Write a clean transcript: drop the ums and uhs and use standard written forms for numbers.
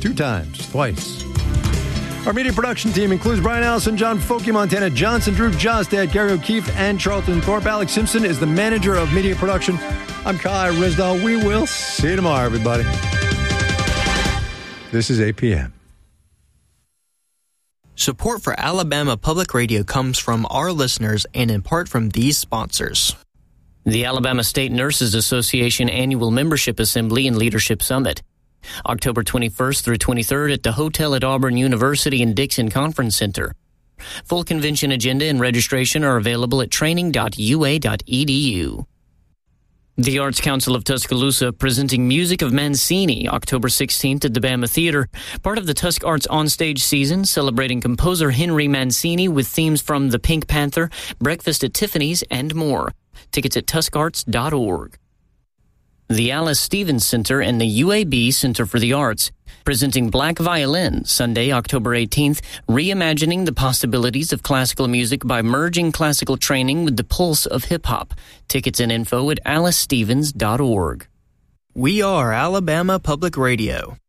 twice. Our media production team includes Brian Allison, John Folke, Montana Johnson, Drew Jostad, Gary O'Keefe, and Charlton Thorpe. Alex Simpson is the manager of media production. I'm Kai Risdall. We will see you tomorrow, everybody. This is APM. Support for Alabama Public Radio comes from our listeners and in part from these sponsors. The Alabama State Nurses Association Annual Membership Assembly and Leadership Summit. October 21st through 23rd at the Hotel at Auburn University in Dixon Conference Center. Full convention agenda and registration are available at training.ua.edu. The Arts Council of Tuscaloosa presenting Music of Mancini October 16th at the Bama Theater, part of the Tusk Arts Onstage season celebrating composer Henry Mancini with themes from The Pink Panther, Breakfast at Tiffany's, and more. Tickets at tuskarts.org. The Alice Stevens Center and the UAB Center for the Arts, presenting Black Violin, Sunday, October 18th, reimagining the possibilities of classical music by merging classical training with the pulse of hip-hop. Tickets and info at alicestevens.org. We are Alabama Public Radio.